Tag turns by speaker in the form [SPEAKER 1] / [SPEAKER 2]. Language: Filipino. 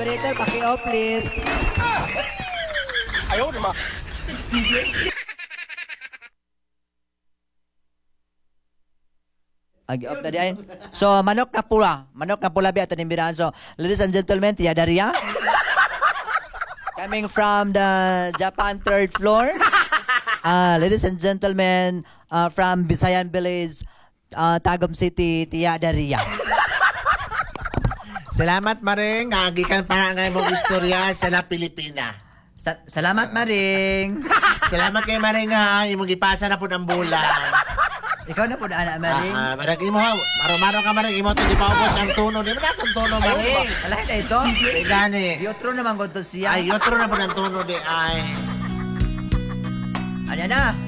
[SPEAKER 1] Operator, paki-off please.
[SPEAKER 2] Ayaw naman.
[SPEAKER 1] Agi-off na diyan. So, manok na pula. Manok na pula biya ito nimbiraan. So, ladies and gentlemen, Tia Daria. Coming from the Japan third floor. Ladies and gentlemen, from Bisayan Village, Tagum City, Tia Daria.
[SPEAKER 3] Salamat maring, gikan pa nga ngayon mong istorya sa La Pilipina.
[SPEAKER 1] Salamat, Maring.
[SPEAKER 3] Salamat kay maring ha, imong gipasa na po ng bulan.
[SPEAKER 1] Ikaw na po na, anak, Maring.
[SPEAKER 3] Maring imo ha, maro-maro ka maring, imo to di pa ubos ang tuno. Di ba natong tuno maring?
[SPEAKER 1] Alahin na ito.
[SPEAKER 3] Di gani.
[SPEAKER 1] Yotro naman ko to siya.
[SPEAKER 3] Ay, yotro na po ng tuno di ay.
[SPEAKER 1] Ano na?